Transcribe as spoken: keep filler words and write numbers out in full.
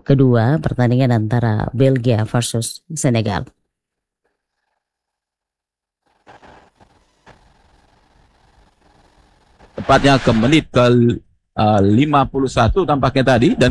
kedua pertandingan antara Belgia versus Senegal. Tepatnya ke menit ke uh, lima puluh satu tampaknya tadi, dan